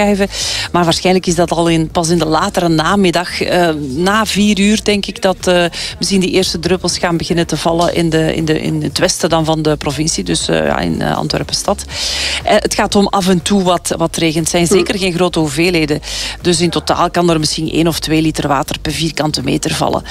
verschuiven. Maar waarschijnlijk is dat al pas in de latere namiddag. Na 4 uur denk ik dat misschien die eerste druppels gaan beginnen te vallen in het westen dan van de provincie. Dus in Antwerpen-stad. Het gaat om af en toe wat regen. Het zijn zeker geen grote hoeveelheden. Dus in totaal kan er misschien 1 of 2 liter water per vierkante meter vallen.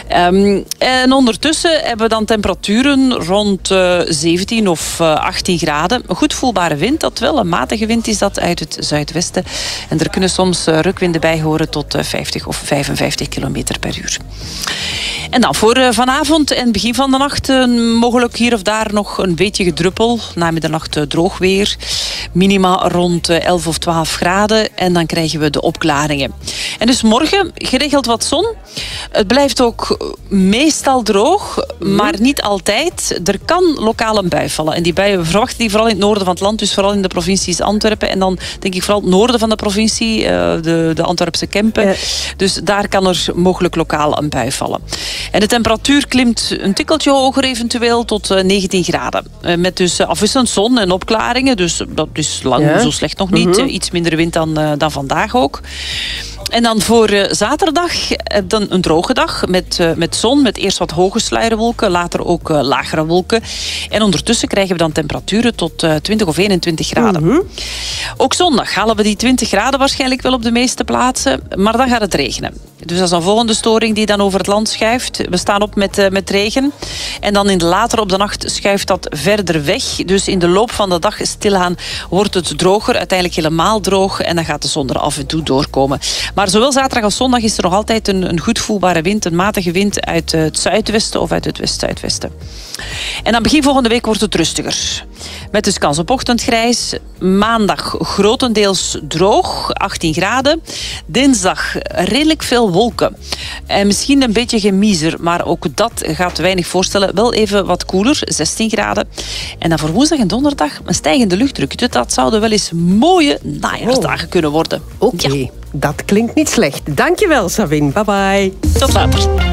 En ondertussen hebben we dan temperaturen rond 17 of 18 graden. Een goed voelbare wind, dat wel. Een matige wind is dat uit het zuidwesten. En er kunnen soms rukwinden bij horen tot 50 of 55 kilometer per uur. En dan voor vanavond en begin van de nacht mogelijk hier of daar nog een beetje gedruppel. Na middernacht droog weer. Minima rond 11 of 12 graden. En dan krijgen we de opklaringen. En dus morgen geregeld wat zon. Het blijft ook meestal droog, maar niet altijd. Er kan lokaal een bui vallen. En die buien, we verwachten die vooral in het noorden van het land. Dus vooral in de provincies Antwerpen. En dan denk ik vooral het noorden van de provincie. De Antwerpse Kempen. Ja. Dus daar kan er mogelijk lokaal een bui vallen. En de temperatuur klimt een tikkeltje hoger eventueel tot 19 graden. Met dus afwisselend zon en opklaringen. Dus dat is lang zo slecht nog niet. Iets minder wind dan vandaag ook. En dan voor zaterdag dan een droge dag met zon, met eerst wat hoge sluierwolken, later ook lagere wolken. En ondertussen krijgen we dan temperaturen tot 20 of 21 graden. Ook zondag halen we die 20 graden waarschijnlijk wel op de meeste plaatsen, maar dan gaat het regenen. Dus dat is een volgende storing die dan over het land schuift. We staan op met regen. En dan later op de nacht schuift dat verder weg. Dus in de loop van de dag stilaan wordt het droger. Uiteindelijk helemaal droog. En dan gaat de zon er af en toe doorkomen. Maar zowel zaterdag als zondag is er nog altijd een goed voelbare wind. Een matige wind uit het zuidwesten of uit het west-zuidwesten. En aan begin volgende week wordt het rustiger. Met dus kans op ochtendgrijs. Maandag grotendeels droog, 18 graden. Dinsdag redelijk veel wolken. En misschien een beetje gemiezer, maar ook dat gaat weinig voorstellen. Wel even wat koeler, 16 graden. En dan voor woensdag en donderdag een stijgende luchtdruk. Dus dat zouden wel eens mooie najaarsdagen kunnen worden. Oké, dat klinkt niet slecht. Dankjewel, Sabine. Bye bye. Tot later.